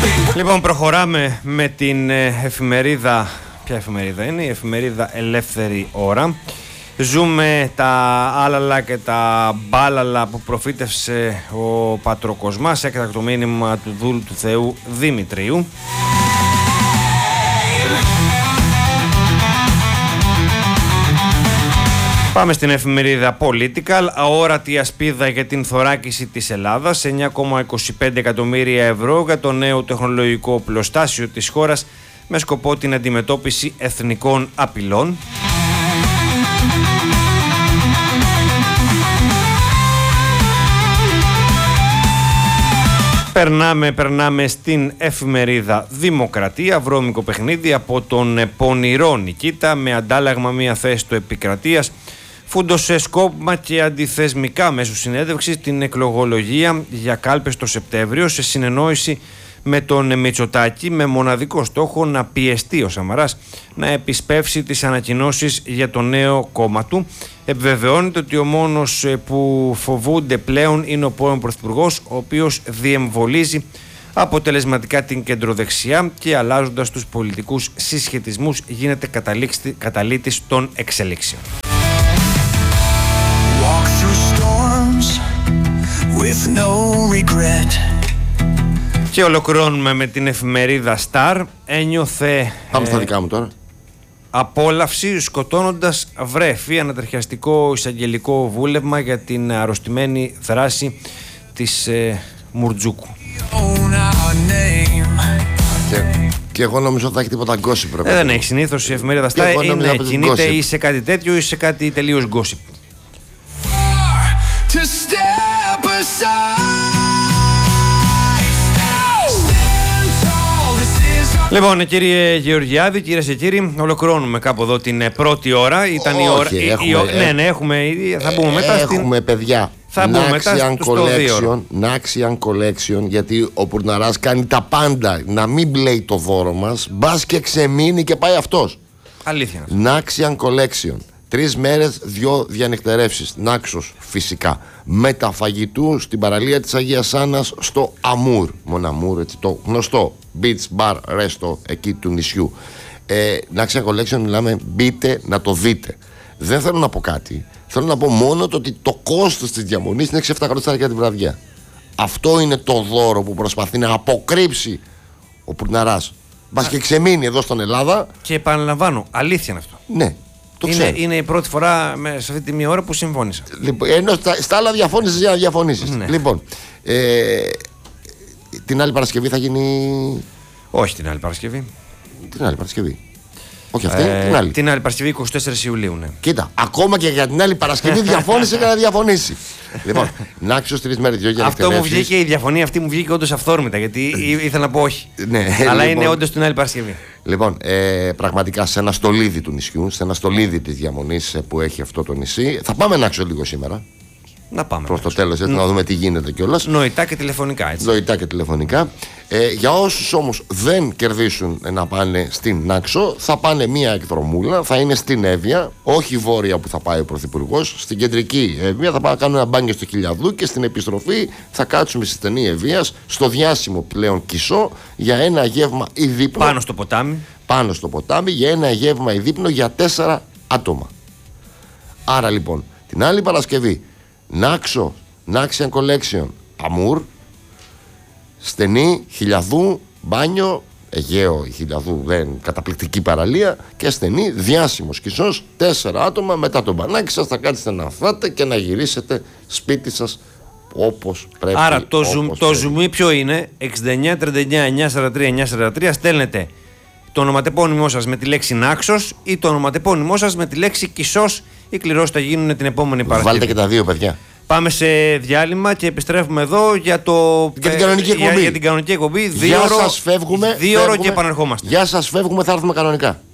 Λοιπόν, προχωράμε με την εφημερίδα. Ποια εφημερίδα είναι? Η εφημερίδα Ελεύθερη Ώρα. Ζούμε τα άλαλα και τα μπάλαλα που προφήτευσε ο Πατροκοσμάς. Έκτακτο μήνυμα του δούλου του Θεού Δημητρίου. Πάμε στην εφημερίδα Political. Αόρατη ασπίδα για την θωράκιση της Ελλάδας. 9,25 εκατομμύρια ευρώ για το νέο τεχνολογικό οπλοστάσιο της χώρας με σκοπό την αντιμετώπιση εθνικών απειλών. Περνάμε στην εφημερίδα Δημοκρατία. Βρώμικο παιχνίδι από τον πονηρό Νικήτα με αντάλλαγμα μια θέση του επικρατείας. Φούντωσε σκόπιμα και αντιθεσμικά μέσω συνέντευξης την εκλογολογία για κάλπες το Σεπτέμβριο σε συνεννόηση με τον Μητσοτάκη, με μοναδικό στόχο να πιεστεί ο Σαμαράς να επισπεύσει τις ανακοινώσεις για το νέο κόμμα του. Επιβεβαιώνεται ότι ο μόνος που φοβούνται πλέον είναι ο πρώην Πρωθυπουργός, ο οποίος διεμβολίζει αποτελεσματικά την κεντροδεξιά και αλλάζοντας τους πολιτικούς συσχετισμούς γίνεται καταλήτης των εξελίξεων. Και ολοκληρώνουμε με την εφημερίδα Star. Ένιωθε πάμε στα δικά μου τώρα. Απόλαυση σκοτώνοντας βρέφη. Ανατριχιαστικό εισαγγελικό βούλευμα για την αρρωστημένη δράση της Μουρτζούκου. Και εγώ νομίζω θα έχει τίποτα gossip. Δεν έχει συνήθως η εφημερίδα Star. Κινείται ή σε κάτι τέτοιο ή σε κάτι τελείως gossip. Λοιπόν, κύριε Γεωργιάδη, κυρίες και κύριοι, ολοκληρώνουμε κάπου εδώ την πρώτη ώρα. Ήταν η ώρα. Έχουμε. Θα μπούμε μετά έχουμε παιδιά. Θα μπούμε μετά στο 2. Naxian Collection, γιατί ο Πουρναράς κάνει τα πάντα να μην μπλέει το δώρο μας. Μπας και ξεμείνει και πάει αυτός. Αλήθεια. Naxian Collection. 3 μέρες, 2 διανυκτερεύσεις. Νάξος φυσικά. Μεταφαγητού στην παραλία της Αγίας Άννας στο Αμούρ. Μοναμούρ, έτσι, το γνωστό beach bar resto εκεί του νησιού. Naxian Collection, μιλάμε, μπείτε να το δείτε. Δεν θέλω να πω κάτι. Θέλω να πω μόνο το ότι το κόστος της διαμονής είναι 6-7 χρονιστάρια για την βραδιά. Αυτό είναι το δώρο που προσπαθεί να αποκρύψει ο Πουρναράς. Μπας και ξεμείνει εδώ στην Ελλάδα. Και επαναλαμβάνω, αλήθεια είναι αυτό. Ναι. Είναι η πρώτη φορά σε αυτή τη μία ώρα που συμφώνησα. Λοιπόν, ενώ στα άλλα διαφώνησες για να διαφωνήσεις. Ναι. Λοιπόν, την άλλη Παρασκευή θα γίνει. Όχι την άλλη Παρασκευή. Την άλλη Παρασκευή. Όχι αυτή, την άλλη. Την άλλη Παρασκευή 24 Ιουλίου, ναι. Κοίτα, ακόμα και για την άλλη Παρασκευή διαφώνησε για να διαφωνήσει. Λοιπόν, Νάξος 3 μέρες, 2 για αυτό μου βγήκε, η διαφωνία αυτή μου βγήκε όντως αυθόρμητα, γιατί ήθελα να πω όχι. Ναι, αλλά λοιπόν, είναι όντως την άλλη Παρασκευή. Λοιπόν, πραγματικά σε ένα στολίδι του νησιού, σε ένα στολίδι της διαμονής που έχει αυτό το νησί. Θα πάμε Νάξο λίγο σήμερα. Να πάμε. Προς το τέλος, έτσι, να δούμε τι γίνεται κιόλας. Νοητά και τηλεφωνικά, έτσι. Νοητά και τηλεφωνικά. Για όσους όμως δεν κερδίσουν να πάνε στην Νάξο, θα πάνε μία εκδρομούλα, θα είναι στην Εύβοια, όχι βόρεια που θα πάει ο Πρωθυπουργός, στην κεντρική Εύβοια, θα πάμε να κάνουμε ένα μπάνιο στο Χιλιαδού και στην επιστροφή θα κάτσουμε στη στενή Εύβοιας, στο διάσημο πλέον Κισό, για ένα γεύμα ή δείπνο. Πάνω στο ποτάμι. Πάνω στο ποτάμι, για ένα γεύμα ή δείπνο για 4 άτομα. Άρα λοιπόν, την άλλη Παρασκευή, Νάξο, Naxian Collection, Αμούρ, στενή, Χιλιαδού, μπάνιο, Αιγαίο, Χιλιαδού, δεν, καταπληκτική παραλία και στενή, διάσημος Κισός, 4 άτομα, μετά το μπανάκι σας θα κάτσετε να φάτε και να γυρίσετε σπίτι σας όπως πρέπει. Άρα το ζουμί ποιο είναι? 69 39 943 943, στέλνετε το ονοματεπώνυμό σας με τη λέξη Νάξος ή το ονοματεπώνυμό σας με τη λέξη Κισός. Οι κληρώσεις θα γίνουν την επόμενη Παρασκευή. Βάλτε και τα δύο, παιδιά. Πάμε σε διάλειμμα και επιστρέφουμε εδώ για την κανονική εκπομπή. Για την κανονική εκπομπή. 2 ώρο και επανερχόμαστε. Γεια σας, φεύγουμε, θα έρθουμε κανονικά.